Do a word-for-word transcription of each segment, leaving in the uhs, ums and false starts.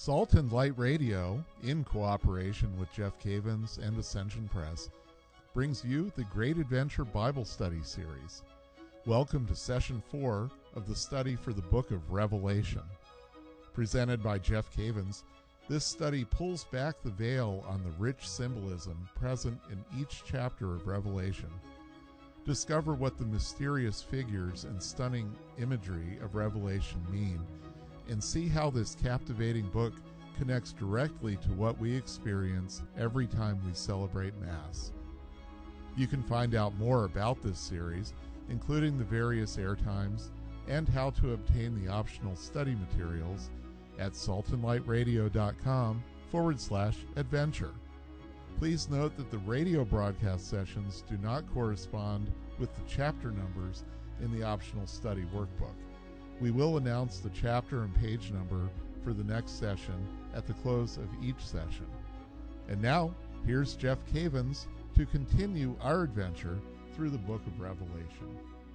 Salt and Light Radio, in cooperation with Jeff Cavins and Ascension Press, brings you the Great Adventure Bible Study Series. Welcome to Session four of the study for the Book of Revelation. Presented by Jeff Cavins, this study pulls back the veil on the rich symbolism present in each chapter of Revelation. Discover what the mysterious figures and stunning imagery of Revelation mean, and see how this captivating book connects directly to what we experience every time we celebrate Mass. You can find out more about this series, including the various air times and how to obtain the optional study materials at saltandlightradio.com forward slash adventure. Please note that the radio broadcast sessions do not correspond with the chapter numbers in the optional study workbook. We will announce the chapter and page number for the next session at the close of each session. And now, here's Jeff Cavins to continue our adventure through the book of Revelation.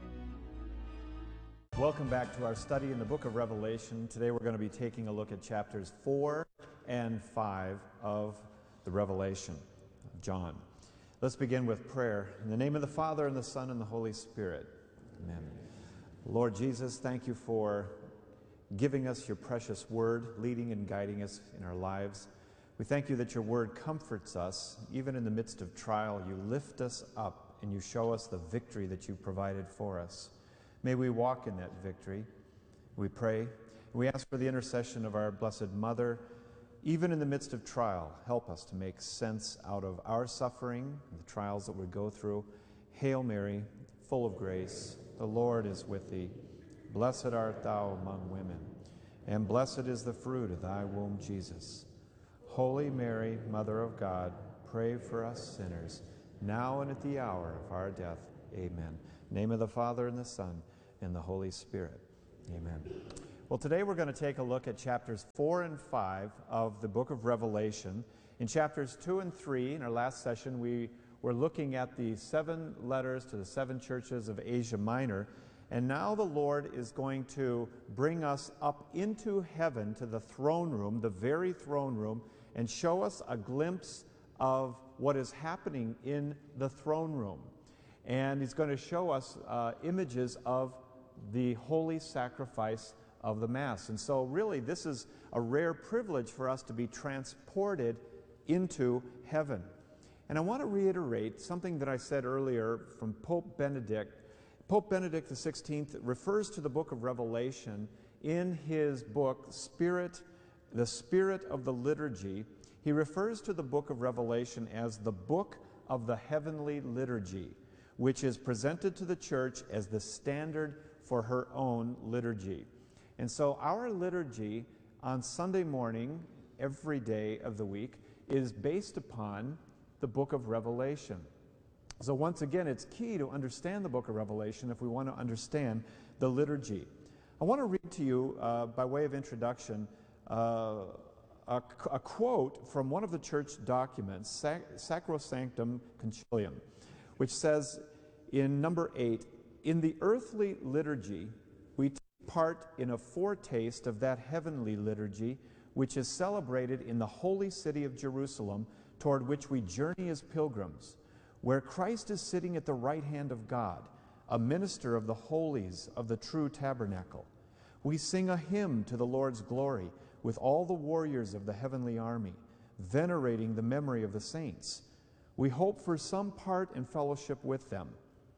Welcome back to our study in the book of Revelation. Today we're going to be taking a look at chapters four and five of the Revelation of John. Let's begin with prayer. In the name of the Father, and the Son, and the Holy Spirit. Amen. Lord Jesus, thank you for giving us your precious word, leading and guiding us in our lives. We thank you that your word comforts us. Even in the midst of trial, you lift us up and you show us the victory that you provided for us. May we walk in that victory. We pray. We ask for the intercession of our Blessed Mother. Even in the midst of trial, help us to make sense out of our suffering, the trials that we go through. Hail Mary, full of grace, the Lord is with thee. Blessed art thou among women, and blessed is the fruit of thy womb, Jesus. Holy Mary, Mother of God, pray for us sinners, now and at the hour of our death. Amen. In the name of the Father, and the Son, and the Holy Spirit. Amen. Well, today we're going to take a look at chapters four and five of the book of Revelation. In chapters two and three, in our last session, we were looking at the seven letters to the seven churches of Asia Minor. And now the Lord is going to bring us up into heaven to the throne room, the very throne room, and show us a glimpse of what is happening in the throne room. And he's going to show us uh, images of the holy sacrifice of the Mass. And so really this is a rare privilege for us to be transported into heaven. And I want to reiterate something that I said earlier from Pope Benedict. Pope Benedict the sixteenth refers to the book of Revelation in his book, Spirit, the Spirit of the Liturgy. He refers to the book of Revelation as the book of the heavenly liturgy, which is presented to the church as the standard for her own liturgy. And so our liturgy on Sunday morning, every day of the week, is based upon the book of Revelation. So once again, it's key to understand the book of Revelation if we want to understand the liturgy. I want to read to you, uh, by way of introduction, uh, a, a quote from one of the church documents, Sac- Sacrosanctum Concilium, which says in number eight, "In the earthly liturgy, we take part in a foretaste of that heavenly liturgy which is celebrated in the holy city of Jerusalem, toward which we journey as pilgrims, where Christ is sitting at the right hand of God, a minister of the holies of the true tabernacle. We sing a hymn to the Lord's glory with all the warriors of the heavenly army, venerating the memory of the saints. We hope for some part and fellowship with them.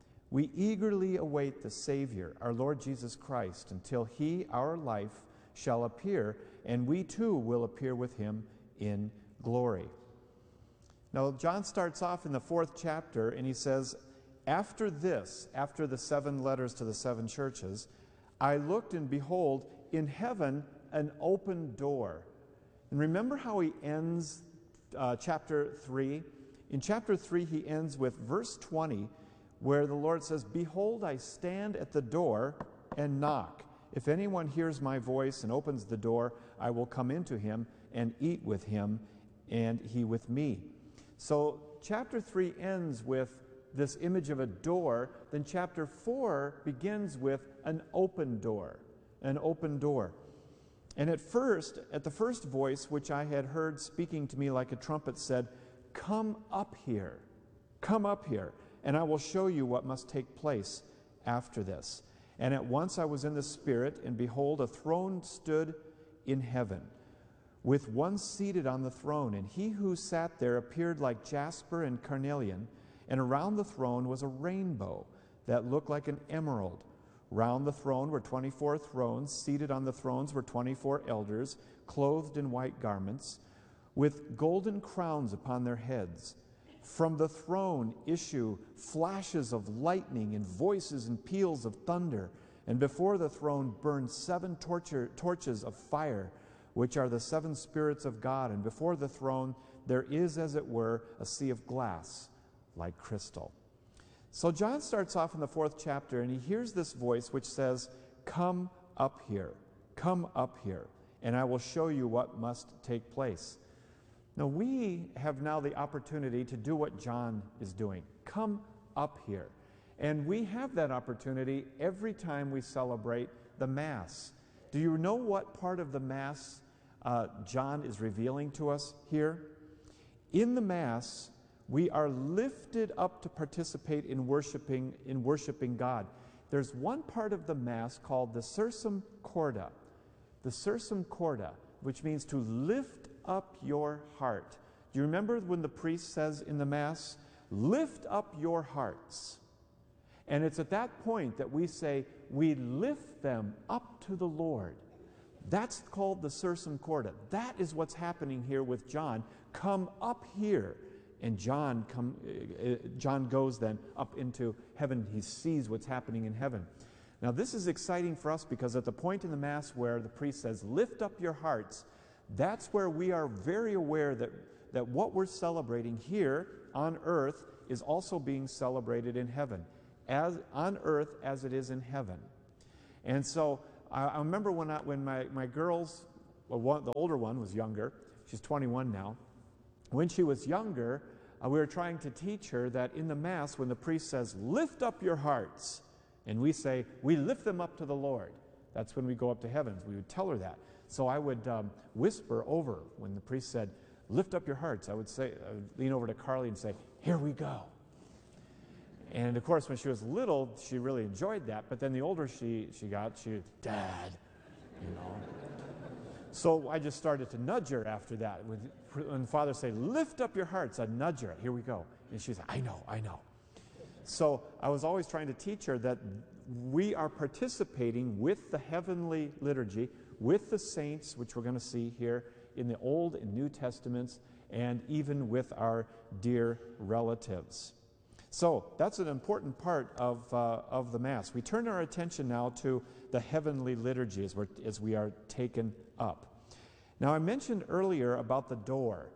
We eagerly await the Savior, our Lord Jesus Christ, until he, our life, shall appear, and we too will appear with him in glory." Now, John starts off in the fourth chapter, and he says, "After this, after the seven letters to the seven churches, I looked, and behold, in heaven an open door." And remember how he ends uh, chapter three? In chapter three, he ends with verse twenty, where the Lord says, "Behold, I stand at the door and knock. If anyone hears my voice and opens the door, I will come into him and eat with him, and he with me." So chapter three ends with this image of a door. Then chapter four begins with an open door, an open door. And at first, at the first voice which I had heard speaking to me like a trumpet said, "Come up here, come up here, and I will show you what must take place after this." And at once I was in the Spirit, and behold, a throne stood in heaven, with one seated on the throne. And he who sat there appeared like jasper and carnelian, and around the throne was a rainbow that looked like an emerald. Round the throne were twenty-four thrones. Seated on the thrones were twenty-four elders, clothed in white garments, with golden crowns upon their heads. From the throne issue flashes of lightning and voices and peals of thunder. And before the throne burned seven torture, torches of fire, which are the seven spirits of God. And before the throne there is, as it were, a sea of glass like crystal. So John starts off in the fourth chapter, and he hears this voice which says, "Come up here, come up here, and I will show you what must take place." Now we have now the opportunity to do what John is doing. Come up here. And we have that opportunity every time we celebrate the Mass. Do you know what part of the Mass uh, John is revealing to us here? In the Mass, we are lifted up to participate in worshiping, in worshiping God. There's one part of the Mass called the Sursum Corda. The Sursum Corda, which means to lift up your heart. Do you remember when the priest says in the Mass, "Lift up your hearts"? And it's at that point that we say, we lift them up to the Lord. That's called the Sursum Corda. That is what's happening here with John. Come up here. And John, come, uh, John goes then up into heaven. He sees what's happening in heaven. Now this is exciting for us because at the point in the Mass where the priest says, "Lift up your hearts," that's where we are very aware that, that what we're celebrating here on earth is also being celebrated in heaven, as on earth as it is in heaven. And so I, I remember when, I, when my, my girls, well, one, the older one was younger, she's twenty-one now. When she was younger, uh, we were trying to teach her that in the Mass, when the priest says, "Lift up your hearts," and we say, "We lift them up to the Lord," that's when we go up to heavens. We would tell her that. So I would um, whisper over when the priest said, "Lift up your hearts." I would say, I would lean over to Carly and say, "Here we go." And of course, when she was little, she really enjoyed that. But then the older she, she got, she was, "Dad," you know. So I just started to nudge her after that. When Father say, "Lift up your hearts," I'd nudge her. "Here we go." And she's like, "I know, I know." So I was always trying to teach her that we are participating with the heavenly liturgy, with the saints, which we're going to see here in the Old and New Testaments, and even with our dear relatives. So that's an important part of, uh, of the Mass. We turn our attention now to the heavenly liturgy as, we're, as we are taken up. Now I mentioned earlier about the door.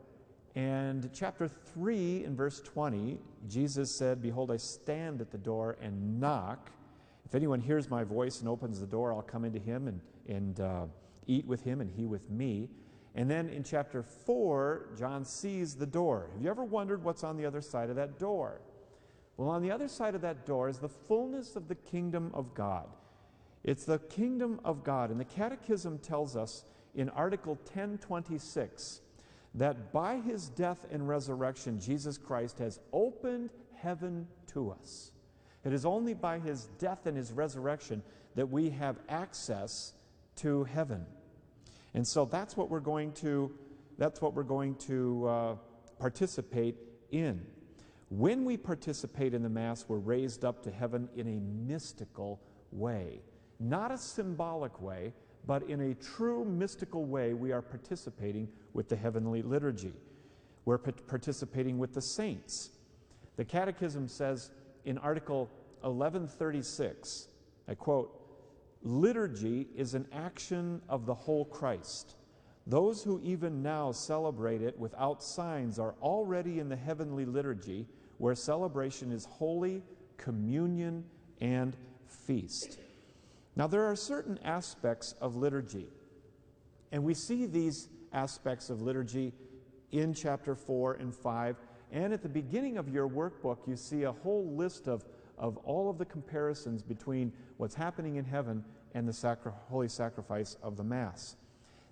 And chapter three in verse twenty, Jesus said, "Behold, I stand at the door and knock. If anyone hears my voice and opens the door, I'll come into him and, and uh, eat with him and he with me." And then in chapter four, John sees the door. Have you ever wondered what's on the other side of that door? Well, on the other side of that door is the fullness of the kingdom of God. It's the kingdom of God. And the Catechism tells us in Article ten twenty-six that by his death and resurrection, Jesus Christ has opened heaven to us. It is only by his death and his resurrection that we have access to heaven. And so that's what we're going to, that's what we're going to uh, participate in. When we participate in the Mass, we're raised up to heaven in a mystical way. Not a symbolic way, but in a true mystical way, we are participating with the heavenly liturgy. We're participating with the saints. The Catechism says in Article eleven thirty-six, I quote, "Liturgy is an action of the whole Christ. Those who even now celebrate it without signs are already in the heavenly liturgy, where celebration is holy, communion, and feast." Now there are certain aspects of liturgy, and we see these aspects of liturgy in chapter four and five, and at the beginning of your workbook you see a whole list of, of all of the comparisons between what's happening in heaven and the sacri- holy sacrifice of the Mass.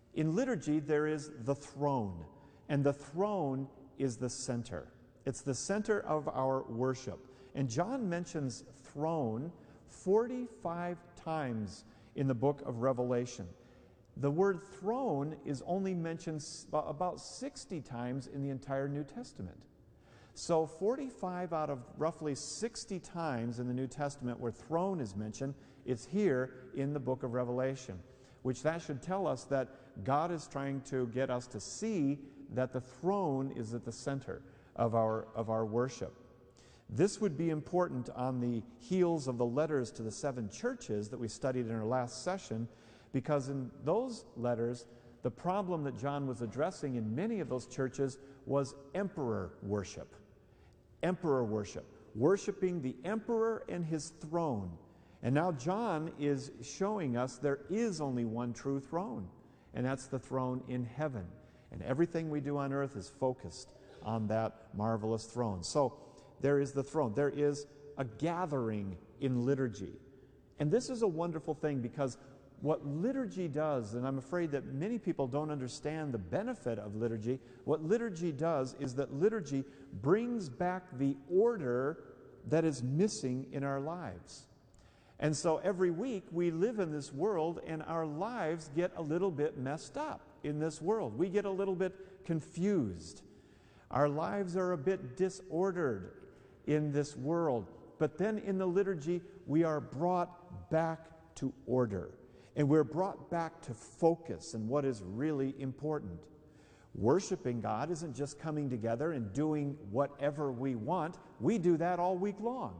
In liturgy, there is the throne, and the throne is the center. It's the center of our worship. And John mentions throne forty-five times in the book of Revelation. The word throne is only mentioned about sixty times in the entire New Testament. So forty-five out of roughly sixty times in the New Testament where throne is mentioned, it's here in the book of Revelation, which that should tell us that God is trying to get us to see that the throne is at the center of our, of our worship. This would be important on the heels of the letters to the seven churches that we studied in our last session, because in those letters, the problem that John was addressing in many of those churches was emperor worship. Emperor worship. Worshiping the emperor and his throne. And now John is showing us there is only one true throne, and that's the throne in heaven. And everything we do on earth is focused on that marvelous throne. So there is the throne. There is a gathering in liturgy. And this is a wonderful thing, because what liturgy does, and I'm afraid that many people don't understand the benefit of liturgy, what liturgy does is that liturgy brings back the order that is missing in our lives. And so every week we live in this world, and our lives get a little bit messed up in this world. We get a little bit confused. Our lives are a bit disordered in this world. But then in the liturgy, we are brought back to order. And we're brought back to focus and what is really important. Worshiping God isn't just coming together and doing whatever we want. We do that all week long.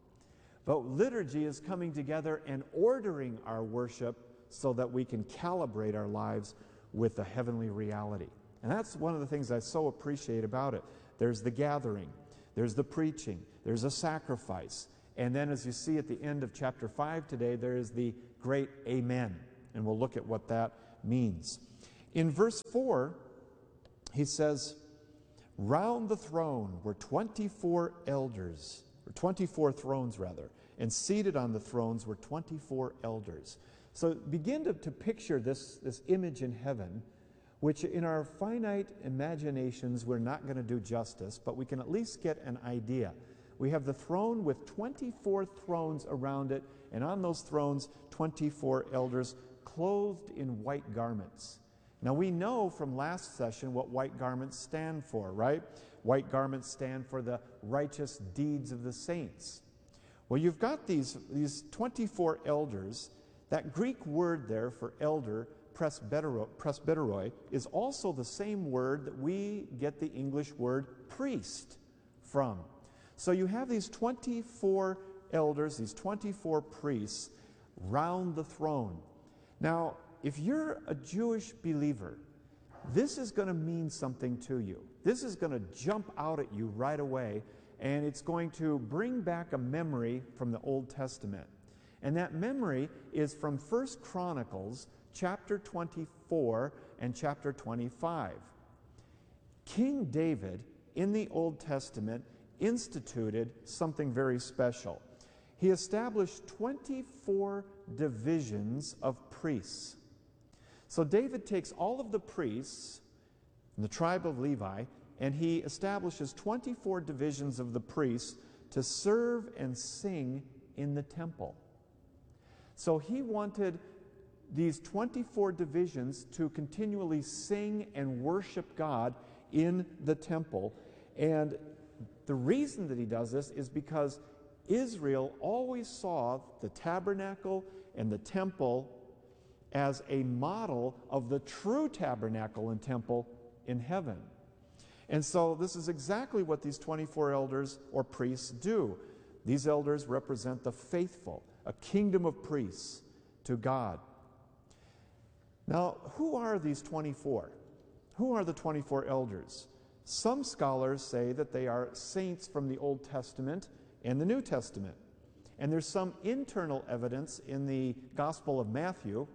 But liturgy is coming together and ordering our worship so that we can calibrate our lives with the heavenly reality. And that's one of the things I so appreciate about it. There's the gathering, there's the preaching, there's a sacrifice. And then as you see at the end of chapter five today, there is the great amen. And we'll look at what that means. In verse four, he says, round the throne were twenty-four elders, or twenty-four thrones rather, and seated on the thrones were twenty-four elders. So begin to, to picture this, this image in heaven, which in our finite imaginations we're not going to do justice, but we can at least get an idea. We have the throne with twenty-four thrones around it, and on those thrones, twenty-four elders clothed in white garments. Now we know from last session what white garments stand for, right? White garments stand for the righteous deeds of the saints. Well, you've got these, these twenty-four elders. That Greek word there for elder, presbytero, presbyteroi, is also the same word that we get the English word priest from. So you have these twenty-four elders, these twenty-four priests, round the throne. Now, if you're a Jewish believer, this is going to mean something to you. This is going to jump out at you right away, and it's going to bring back a memory from the Old Testament. And that memory is from First Chronicles chapter twenty-four and chapter twenty-five. King David in the Old Testament instituted something very special. He established twenty-four divisions of priests. So David takes all of the priests in the tribe of Levi, and he establishes twenty-four divisions of the priests to serve and sing in the temple. So he wanted these twenty-four divisions to continually sing and worship God in the temple. And the reason that he does this is because Israel always saw the tabernacle and the temple as a model of the true tabernacle and temple in heaven. And so this is exactly what these twenty-four elders or priests do. These elders represent the faithful, a kingdom of priests to God. Now, who are these twenty-four? Who are the twenty-four elders? Some scholars say that they are saints from the Old Testament and the New Testament. And there's some internal evidence in the Gospel of Matthew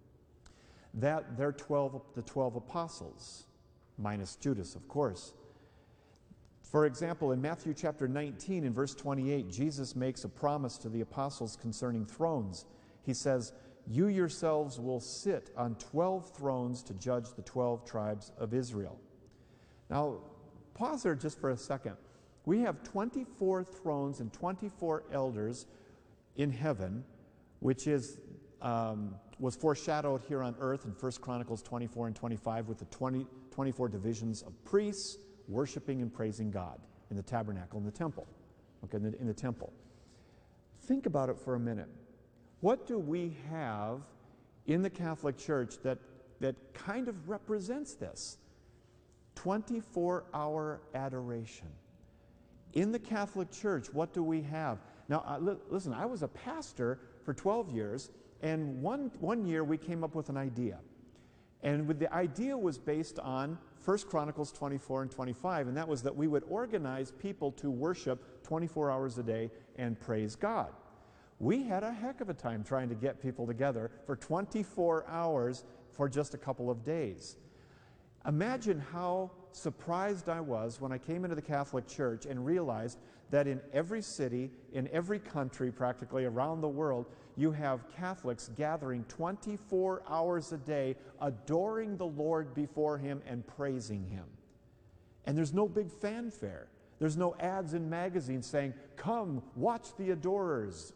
that they're twelve, the twelve apostles, minus Judas, of course. For example, in Matthew chapter nineteen, in verse twenty-eight, Jesus makes a promise to the apostles concerning thrones. He says, "You yourselves will sit on twelve thrones to judge the twelve tribes of Israel." Now, pause there just for a second. We have twenty-four thrones and twenty-four elders in heaven, which is um, was foreshadowed here on earth in First Chronicles twenty-four and twenty-five with the twenty, twenty-four divisions of priests worshiping and praising God in the tabernacle, in the temple. Okay, in the, in the temple. Think about it for a minute. What do we have in the Catholic Church that, that kind of represents this? twenty-four hour adoration. In the Catholic Church, what do we have? Now, uh, li- listen, I was a pastor for twelve years, and one, one year we came up with an idea. And with the idea was based on First Chronicles twenty-four and twenty-five, and that was that we would organize people to worship twenty-four hours a day and praise God. We had a heck of a time trying to get people together for twenty-four hours for just a couple of days. Imagine how surprised I was when I came into the Catholic Church and realized that in every city, in every country practically around the world, you have Catholics gathering twenty-four hours a day, adoring the Lord before Him and praising Him. And there's no big fanfare. There's no ads in magazines saying, "Come, watch the adorers.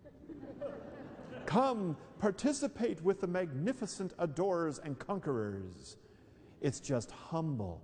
Come, participate with the magnificent adorers and conquerors." It's just humble,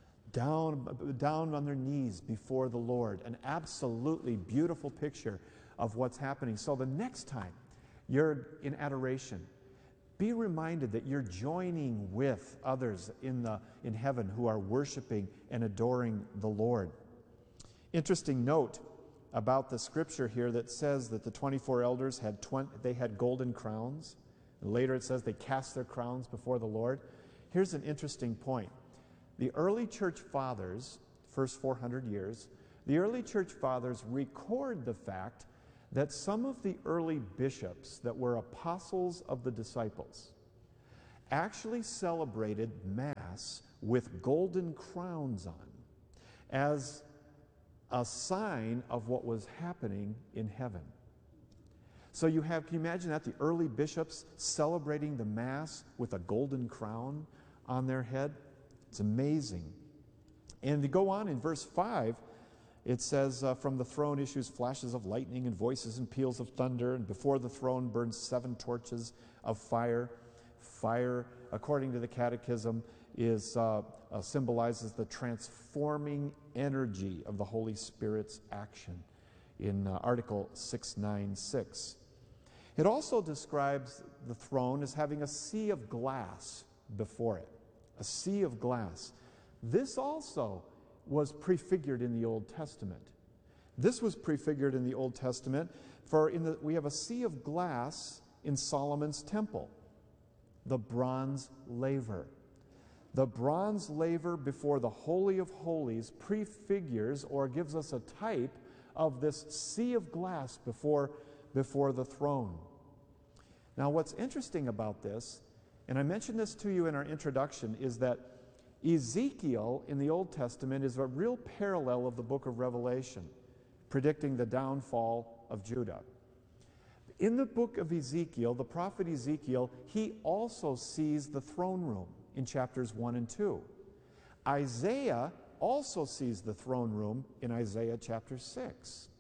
down, down on their knees before the Lord. An absolutely beautiful picture of what's happening. So the next time you're in adoration, be reminded that you're joining with others in, the, in heaven who are worshiping and adoring the Lord. Interesting note about the scripture here that says that the twenty-four elders had twenty, they had golden crowns. And later it says they cast their crowns before the Lord. Here's an interesting point. The early church fathers, first four hundred years, the early church fathers record the fact that some of the early bishops that were apostles of the disciples actually celebrated Mass with golden crowns on as a sign of what was happening in heaven. So you have, can you imagine that? The early bishops celebrating the Mass with a golden crown on their head? It's amazing. And to go on in verse five, it says, uh, from the throne issues flashes of lightning and voices and peals of thunder, and before the throne burns seven torches of fire. Fire, according to the Catechism, is uh, uh, symbolizes the transforming energy of the Holy Spirit's action in uh, Article six ninety-six. It also describes the throne as having a sea of glass before it. A sea of glass. This also was prefigured in the Old Testament. This was prefigured in the Old Testament, for in the, we have a sea of glass in Solomon's temple, the bronze laver. The bronze laver before the Holy of Holies prefigures or gives us a type of this sea of glass before, before the throne. Now, what's interesting about this, and I mentioned this to you in our introduction, is that Ezekiel in the Old Testament is a real parallel of the book of Revelation, predicting the downfall of Judah. In the book of Ezekiel, the prophet Ezekiel, he also sees the throne room in chapters one and two. Isaiah also sees the throne room in Isaiah chapter six.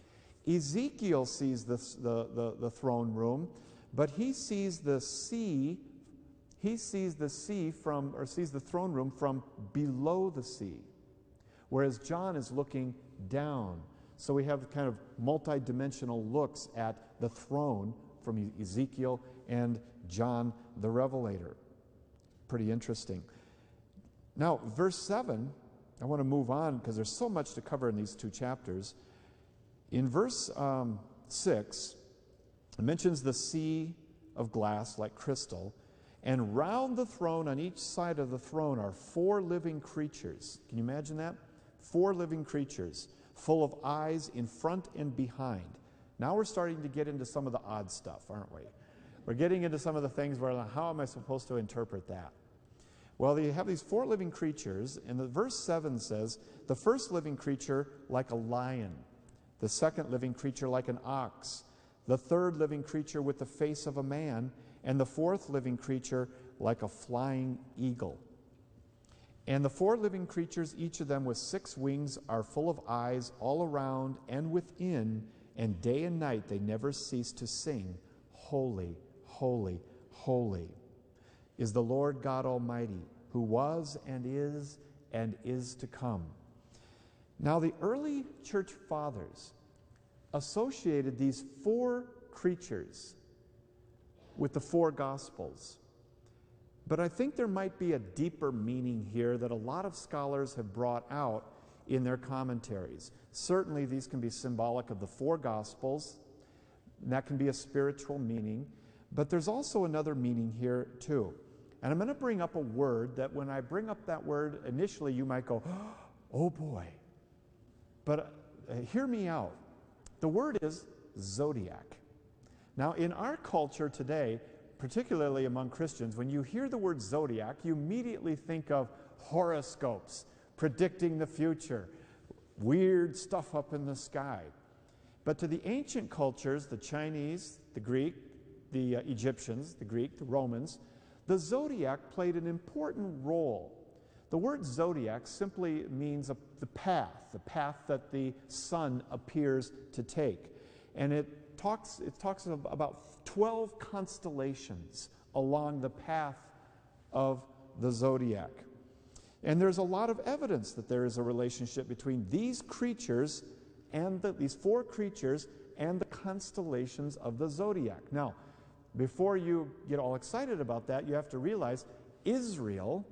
Ezekiel sees this, the, the, the throne room, but he sees the sea He sees the sea from, or sees the throne room from below the sea, whereas John is looking down. So we have kind of multi-dimensional looks at the throne from Ezekiel and John the Revelator. Pretty interesting. Now, verse seven, I want to move on because there's so much to cover in these two chapters. In verse um, six, it mentions the sea of glass like crystal. And round the throne, on each side of the throne, are four living creatures. Can you imagine that? Four living creatures, full of eyes in front and behind. Now we're starting to get into some of the odd stuff, aren't we? We're getting into some of the things where, how am I supposed to interpret that? Well, you have these four living creatures, and the verse seven says, the first living creature like a lion, the second living creature like an ox, the third living creature with the face of a man, and the fourth living creature like a flying eagle. And the four living creatures, each of them with six wings, are full of eyes all around and within, and day and night they never cease to sing, Holy, holy, holy is the Lord God Almighty, who was and is and is to come. Now the early church fathers associated these four creatures with the four Gospels. But I think there might be a deeper meaning here that a lot of scholars have brought out in their commentaries. Certainly these can be symbolic of the four Gospels, and that can be a spiritual meaning, but there's also another meaning here too. And I'm going to bring up a word that when I bring up that word, initially you might go, oh boy. But uh, hear me out. The word is zodiac. Now in our culture today, particularly among Christians, when you hear the word zodiac, you immediately think of horoscopes, predicting the future, weird stuff up in the sky. But to the ancient cultures, the Chinese, the Greek, the uh, Egyptians, the Greek, the Romans, the zodiac played an important role. The word zodiac simply means a, the path, the path that the sun appears to take. And it talks, it talks about twelve constellations along the path of the zodiac. And there's a lot of evidence that there is a relationship between these creatures and the, these four creatures and the constellations of the zodiac. Now, before you get all excited about that, you have to realize Israel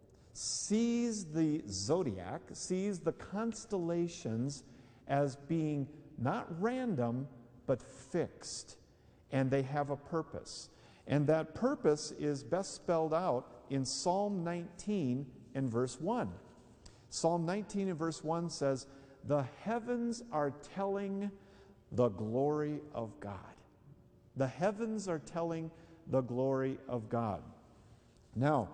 sees the zodiac, sees the constellations as being not random, but fixed. And they have a purpose. And that purpose is best spelled out in Psalm nineteen and verse one. Psalm nineteen and verse one says, "The heavens are telling the glory of God." The heavens are telling the glory of God. Now,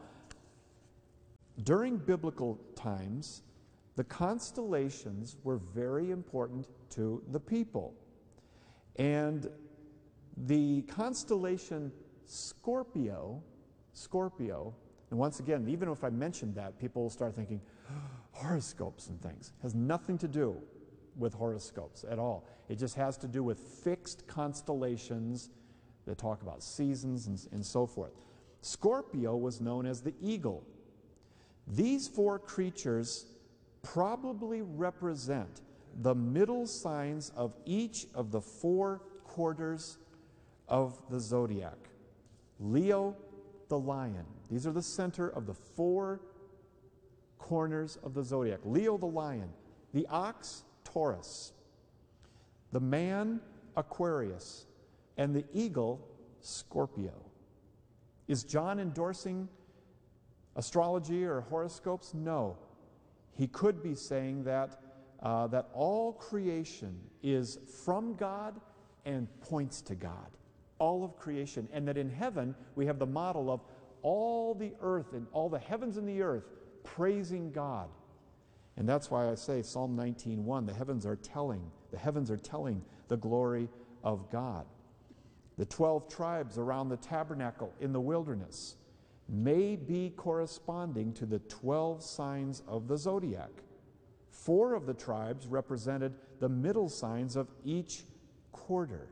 during biblical times, the constellations were very important to the people. And the constellation Scorpio, Scorpio, and once again, even if I mentioned that, people will start thinking, oh, horoscopes and things. It has nothing to do with horoscopes at all. It just has to do with fixed constellations that talk about seasons and, and so forth. Scorpio was known as the eagle. These four creatures probably represent the middle signs of each of the four quarters of the zodiac. Leo, the lion. These are the center of the four corners of the zodiac. Leo, the lion. The ox, Taurus. The man, Aquarius. And the eagle, Scorpio. Is John endorsing astrology or horoscopes? No. He could be saying that uh, that all creation is from God and points to God. All of creation. And that in heaven we have the model of all the earth and all the heavens and the earth praising God. And that's why I say Psalm nineteen one, the heavens are telling, the heavens are telling the glory of God. The twelve tribes around the tabernacle in the wilderness may be corresponding to the twelve signs of the zodiac. Four of the tribes represented the middle signs of each quarter.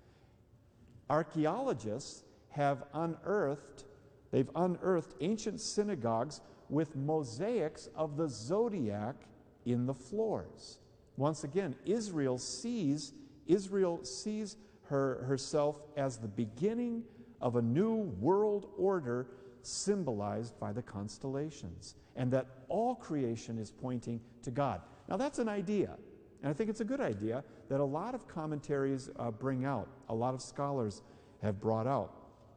Archaeologists have unearthed, they've unearthed ancient synagogues with mosaics of the zodiac in the floors. Once again, Israel sees, Israel sees her, herself as the beginning of a new world order symbolized by the constellations, and that all creation is pointing to God. Now that's an idea, and I think it's a good idea that a lot of commentaries uh, bring out, a lot of scholars have brought out.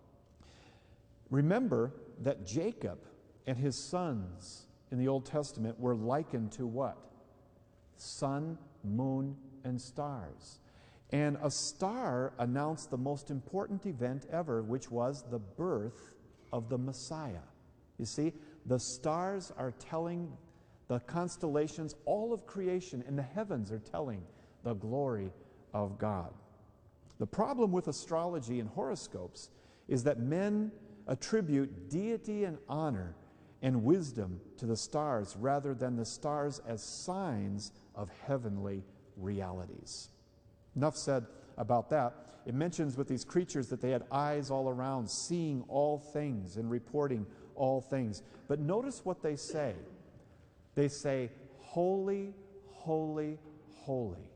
Remember that Jacob and his sons in the Old Testament were likened to what? Sun, moon, and stars. And a star announced the most important event ever, which was the birth of the Messiah. You see, the stars are telling the constellations, all of creation, and the heavens are telling the glory of God. The problem with astrology and horoscopes is that men attribute deity and honor and wisdom to the stars rather than the stars as signs of heavenly realities. Enough said about that. It mentions with these creatures that they had eyes all around, seeing all things and reporting all things. But notice what they say. They say, holy, holy, holy.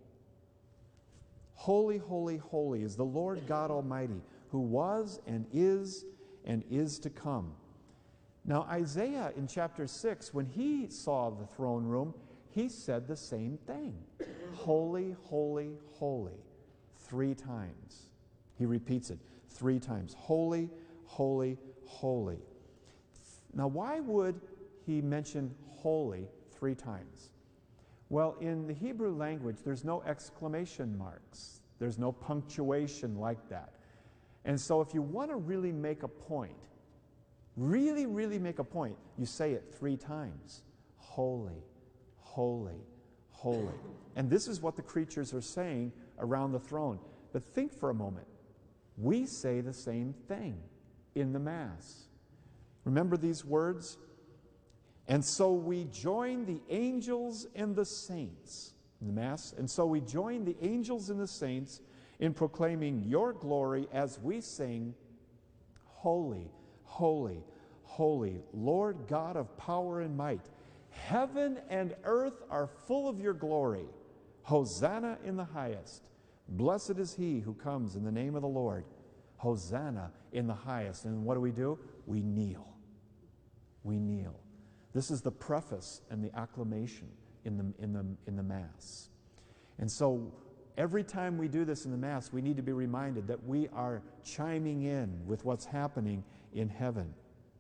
Holy, holy, holy is the Lord God Almighty, who was and is and is to come. Now, Isaiah in chapter six, when he saw the throne room, he said the same thing. Holy, holy, holy. Three times. He repeats it three times. Holy, holy, holy. Now, why would he mention holy three times? Well, in the Hebrew language, there's no exclamation marks. There's no punctuation like that. And so if you want to really make a point, really, really make a point, you say it three times. Holy, holy, holy. And this is what the creatures are saying around the throne. But think for a moment. We say the same thing in the Mass. Remember these words? And so we join the angels and the saints in the Mass. And so we join the angels and the saints in proclaiming your glory as we sing, Holy, holy, holy, Lord God of power and might. Heaven and earth are full of your glory. Hosanna in the highest. Blessed is he who comes in the name of the Lord. Hosanna in the highest. And what do we do? We kneel. We kneel. This is the preface and the acclamation in the, in the, in the Mass. And so every time we do this in the Mass, we need to be reminded that we are chiming in with what's happening in heaven.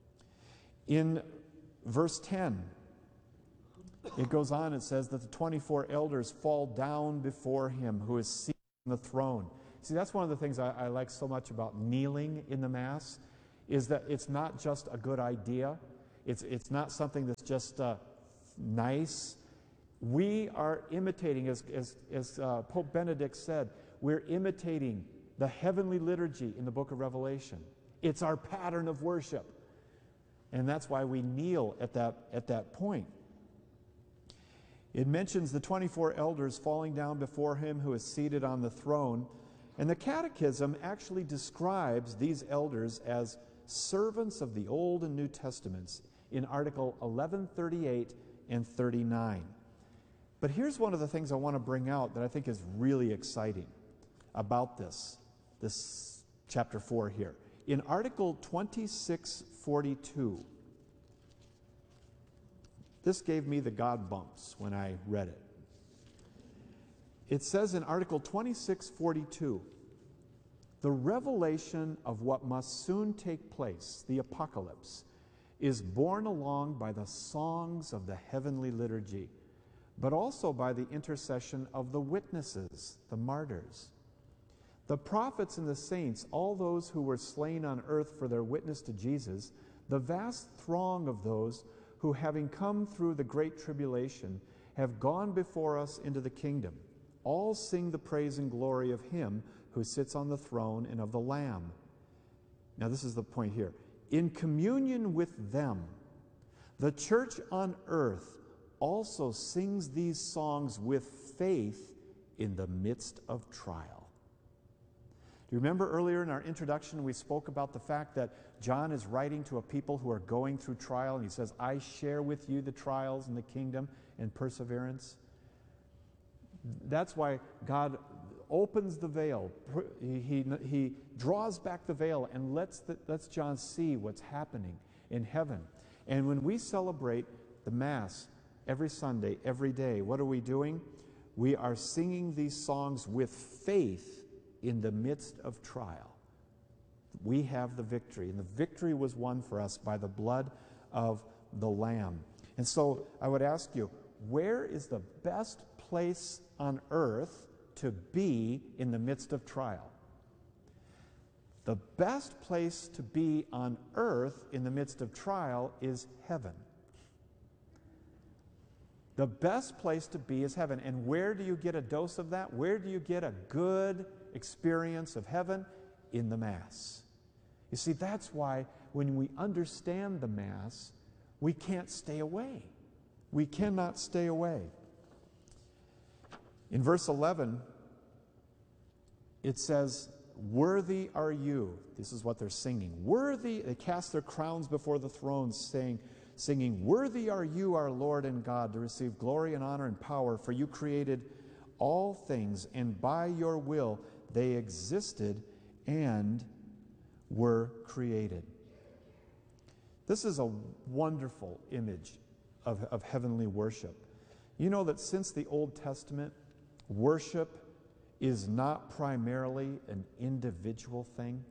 In verse ten, it goes on, it says that the twenty-four elders fall down before him who is seated on the throne. See, that's one of the things I, I like so much about kneeling in the Mass, is that it's not just a good idea. It's, it's not something that's just uh, nice. We are imitating, as, as, as uh, Pope Benedict said, we're imitating the heavenly liturgy in the book of Revelation. It's our pattern of worship. And that's why we kneel at that, at that point. It mentions the twenty-four elders falling down before him who is seated on the throne. And the Catechism actually describes these elders as servants of the Old and New Testaments in Article eleven thirty-eight and thirty-nine. But here's one of the things I want to bring out that I think is really exciting about this, this chapter four here. In Article twenty-six forty-two, this gave me the God bumps when I read it. It says in Article twenty-six forty-two, the revelation of what must soon take place, the apocalypse, is borne along by the songs of the heavenly liturgy, but also by the intercession of the witnesses, the martyrs. The prophets and the saints, all those who were slain on earth for their witness to Jesus, the vast throng of those who, having come through the great tribulation, have gone before us into the kingdom, all sing the praise and glory of him who sits on the throne and of the Lamb. Now this is the point here. In communion with them, the church on earth also sings these songs with faith in the midst of trial. Do you remember earlier in our introduction we spoke about the fact that John is writing to a people who are going through trial, and he says, I share with you the trials in the kingdom and perseverance? That's why God opens the veil. He, he, he draws back the veil and lets, the, lets John see what's happening in heaven. And when we celebrate the Mass every Sunday, every day, what are we doing? We are singing these songs with faith in the midst of trial. We have the victory, and the victory was won for us by the blood of the Lamb. And so I would ask you, where is the best place on earth to be in the midst of trial? The best place to be on earth in the midst of trial is heaven. The best place to be is heaven. And where do you get a dose of that? Where do you get a good, experience of heaven in the Mass. You see, that's why when we understand the Mass, we can't stay away. We cannot stay away. In verse eleven, it says, "Worthy are you." This is what they're singing. Worthy, they cast their crowns before the throne, saying, singing, "Worthy are you, our Lord and God, to receive glory and honor and power, for you created all things, and by your will they existed and were created." This is a wonderful image of, of heavenly worship. You know that since the Old Testament, worship is not primarily an individual thing.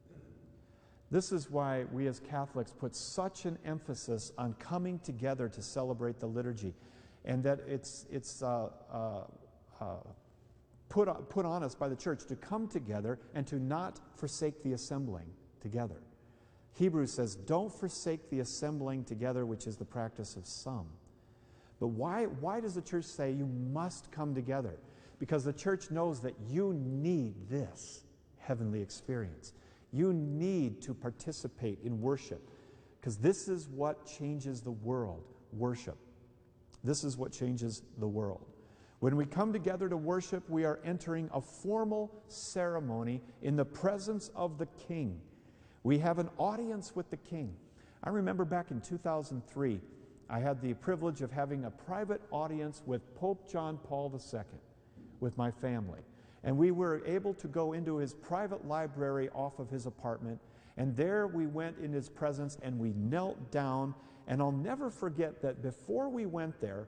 This is why we as Catholics put such an emphasis on coming together to celebrate the liturgy, and that it's, it's uh, uh, uh, put, on, put on us by the church to come together and to not forsake the assembling together. Hebrews says, "Don't forsake the assembling together, which is the practice of some." But why, why does the church say you must come together? Because the church knows that you need this heavenly experience. You need to participate in worship, because this is what changes the world, worship. This is what changes the world. When we come together to worship, we are entering a formal ceremony in the presence of the King. We have an audience with the King. I remember back in two thousand three, I had the privilege of having a private audience with Pope John Paul the Second with my family. And we were able to go into his private library off of his apartment, and there we went in his presence and we knelt down. And I'll never forget that before we went there,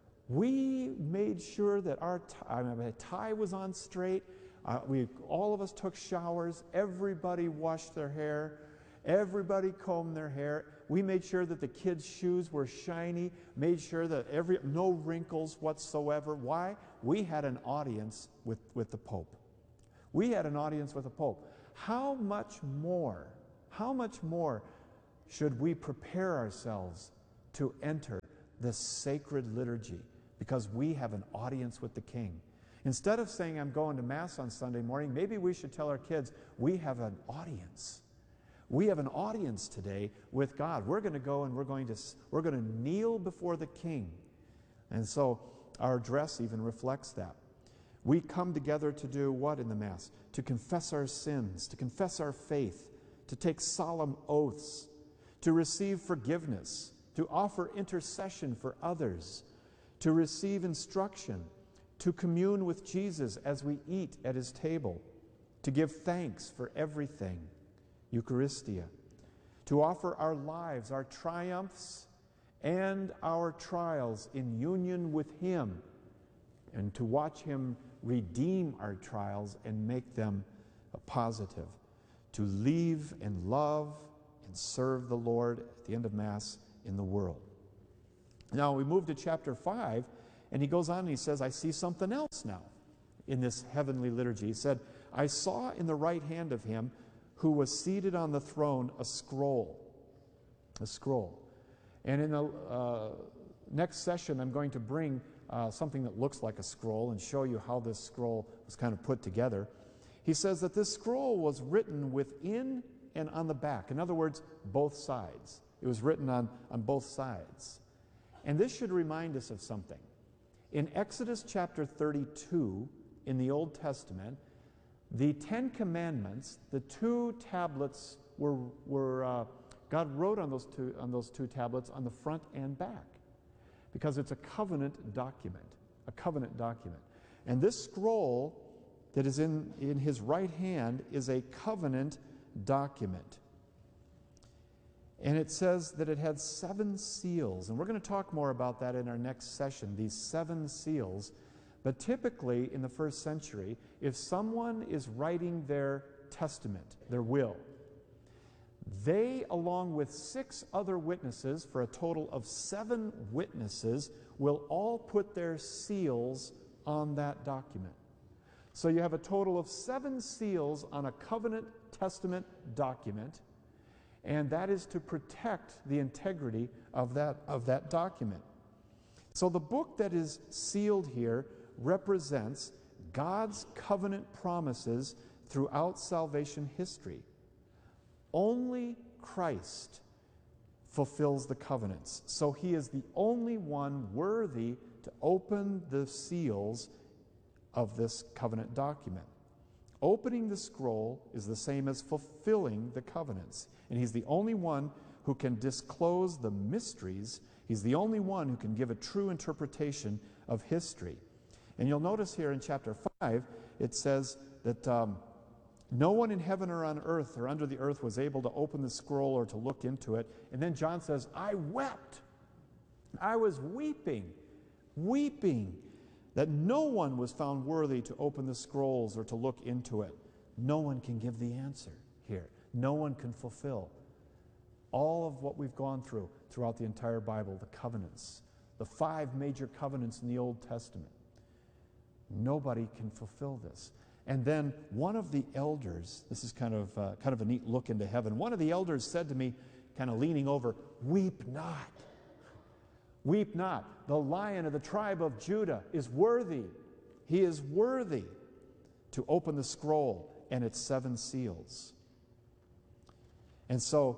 we made sure that our tie, I mean, tie was on straight. Uh, we, all of us took showers. Everybody washed their hair. Everybody combed their hair. We made sure that the kids' shoes were shiny, made sure that every no wrinkles whatsoever. Why? We had an audience with, with the Pope. We had an audience with the Pope. How much more, how much more should we prepare ourselves to enter this sacred liturgy? Because we have an audience with the King. Instead of saying, "I'm going to Mass on Sunday morning," maybe we should tell our kids, we have an audience. We have an audience today with God. We're going to go and we're going to, we're going to kneel before the King. And so our dress even reflects that. We come together to do what in the Mass? To confess our sins, to confess our faith, to take solemn oaths, to receive forgiveness, to offer intercession for others, to receive instruction, to commune with Jesus as we eat at his table, to give thanks for everything, Eucharistia, to offer our lives, our triumphs, and our trials in union with him, and to watch him redeem our trials and make them positive, to leave and love and serve the Lord at the end of Mass in the world. Now we move to chapter five, and he goes on and he says, I see something else now in this heavenly liturgy. He said, I saw in the right hand of him who was seated on the throne a scroll. A scroll. And in the uh, next session, I'm going to bring uh, something that looks like a scroll and show you how this scroll was kind of put together. He says that this scroll was written within and on the back. In other words, both sides. It was written on, on both sides. And this should remind us of something. In Exodus chapter thirty-two, in the Old Testament, the Ten Commandments, the two tablets were, were uh, God wrote on those, two, on those two tablets on the front and back, because it's a covenant document, a covenant document. And this scroll that is in, in his right hand is a covenant document. And it says that it had seven seals. And we're going to talk more about that in our next session, these seven seals. But typically in the first century, if someone is writing their testament, their will, they, along with six other witnesses, for a total of seven witnesses, will all put their seals on that document. So you have a total of seven seals on a covenant testament document, and that is to protect the integrity of that, of that document. So the book that is sealed here represents God's covenant promises throughout salvation history. Only Christ fulfills the covenants. So he is the only one worthy to open the seals of this covenant document. Opening the scroll is the same as fulfilling the covenants. And he's the only one who can disclose the mysteries. He's the only one who can give a true interpretation of history. And you'll notice here in chapter five, it says that um, no one in heaven or on earth or under the earth was able to open the scroll or to look into it. And then John says, I wept. I was weeping, weeping, that no one was found worthy to open the scrolls or to look into it. No one can give the answer here. No one can fulfill all of what we've gone through throughout the entire Bible, the covenants, the five major covenants in the Old Testament. Nobody can fulfill this. And then one of the elders, this is kind of, uh, kind of a neat look into heaven, one of the elders said to me, kind of leaning over, weep not. Weep not. The Lion of the tribe of Judah is worthy. He is worthy to open the scroll and its seven seals. And so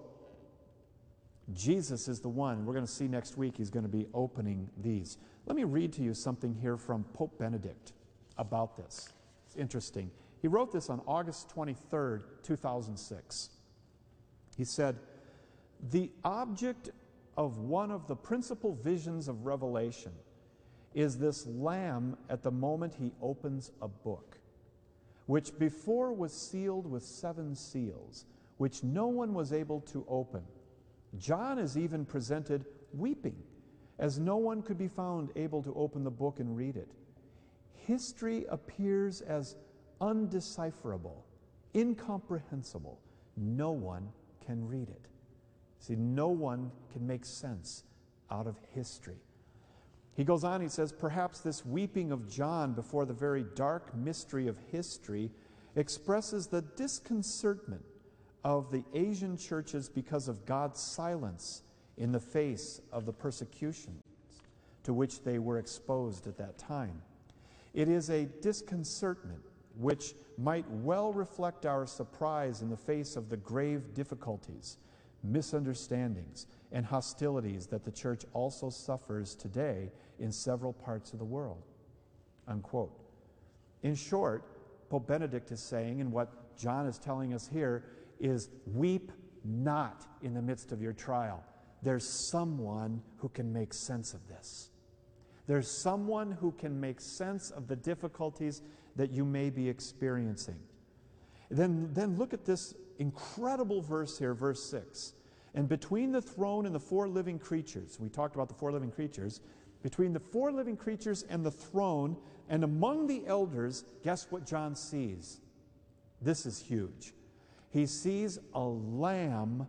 Jesus is the one. We're going to see next week he's going to be opening these. Let me read to you something here from Pope Benedict about this. It's interesting. He wrote this on August twenty-third, two thousand six. He said, the object of one of the principal visions of Revelation is this Lamb at the moment he opens a book, which before was sealed with seven seals, which no one was able to open. John is even presented weeping, as no one could be found able to open the book and read it. History appears as undecipherable, incomprehensible. No one can read it. See, no one can make sense out of history. He goes on, he says, perhaps this weeping of John before the very dark mystery of history expresses the disconcertment of the Asian churches because of God's silence in the face of the persecutions to which they were exposed at that time. It is a disconcertment which might well reflect our surprise in the face of the grave difficulties, misunderstandings, and hostilities that the church also suffers today in several parts of the world. Unquote. In short, Pope Benedict is saying, and what John is telling us here, is weep not in the midst of your trial. There's someone who can make sense of this. There's someone who can make sense of the difficulties that you may be experiencing. Then, then look at this incredible verse here, verse six. And between the throne and the four living creatures, we talked about the four living creatures, between the four living creatures and the throne and among the elders, guess what John sees? This is huge. He sees a lamb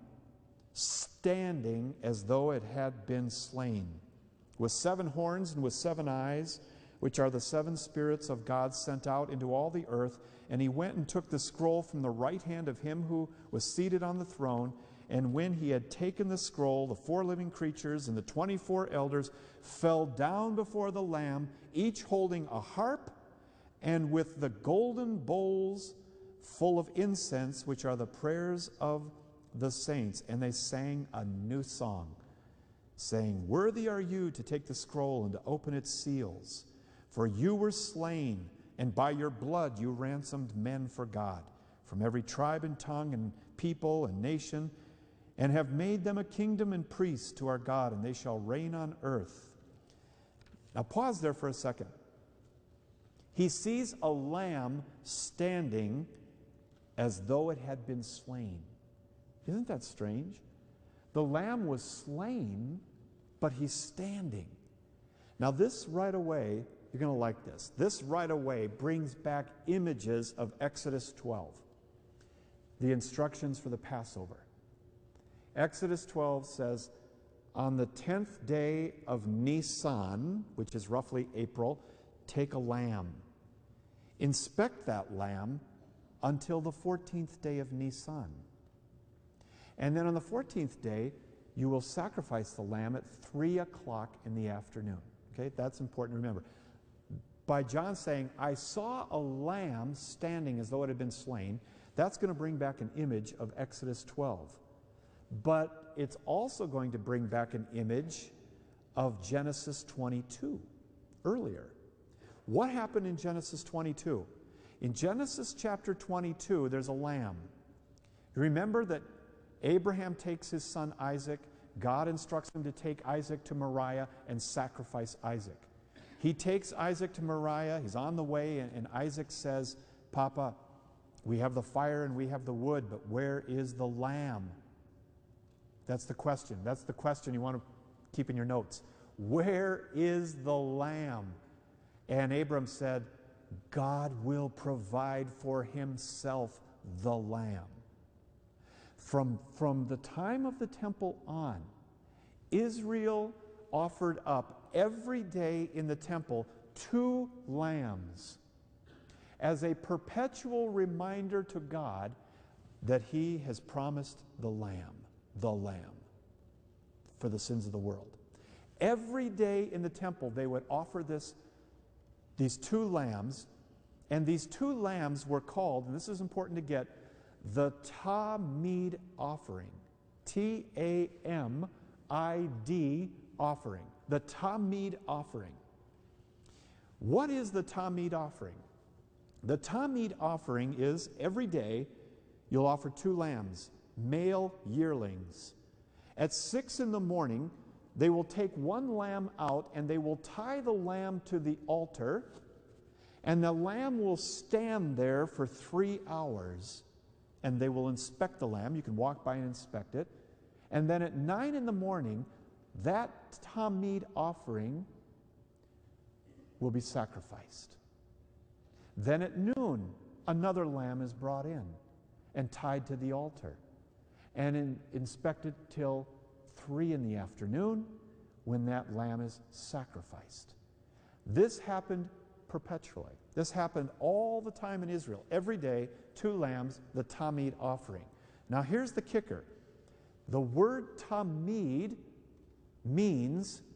standing as though it had been slain, with seven horns and with seven eyes, which are the seven spirits of God sent out into all the earth. And he went and took the scroll from the right hand of him who was seated on the throne. And when he had taken the scroll, the four living creatures and the twenty-four elders fell down before the Lamb, each holding a harp and with the golden bowls full of incense, which are the prayers of the saints. And they sang a new song, saying, worthy are you to take the scroll and to open its seals. For you were slain, and by your blood you ransomed men for God, from every tribe and tongue and people and nation, and have made them a kingdom and priests to our God, and they shall reign on earth. Now pause there for a second. He sees a lamb standing as though it had been slain. Isn't that strange? The lamb was slain, but he's standing. Now this right away, you're going to like this. This right away brings back images of Exodus twelve, the instructions for the Passover. Exodus twelve says, on the tenth day of Nisan, which is roughly April, take a lamb. Inspect that lamb until the fourteenth day of Nisan. And then on the fourteenth day, you will sacrifice the lamb at three o'clock in the afternoon. Okay, that's important to remember. by John saying, I saw a lamb standing as though it had been slain. That's going to bring back an image of Exodus twelve. But it's also going to bring back an image of Genesis twenty-two, earlier. What happened in Genesis twenty-two? In Genesis chapter twenty-two, there's a lamb. You remember that Abraham takes his son Isaac. God instructs him to take Isaac to Moriah and sacrifice Isaac. He takes Isaac to Moriah. He's on the way, and, and Isaac says, Papa, we have the fire and we have the wood, but where is the lamb? That's the question. That's the question you want to keep in your notes. Where is the lamb? And Abram said, God will provide for himself the lamb. From, from the time of the temple on, Israel offered up every day in the temple two lambs as a perpetual reminder to God that he has promised the lamb, the lamb, for the sins of the world. Every day in the temple they would offer this, these two lambs, and these two lambs were called, and this is important to get, the Tamid offering. T A M I D offering. The Tamid offering. What is the Tamid offering? The Tamid offering is every day you'll offer two lambs, male yearlings. At six in the morning, they will take one lamb out and they will tie the lamb to the altar, and the lamb will stand there for three hours. And they will inspect the lamb. You can walk by and inspect it. And then at nine in the morning, that Tamid offering will be sacrificed. Then at noon, another lamb is brought in and tied to the altar and in, inspected till three in the afternoon, when that lamb is sacrificed. This happened perpetually. This happened all the time in Israel. Every day, two lambs, the Tamid offering. Now here's the kicker. The word Tamid means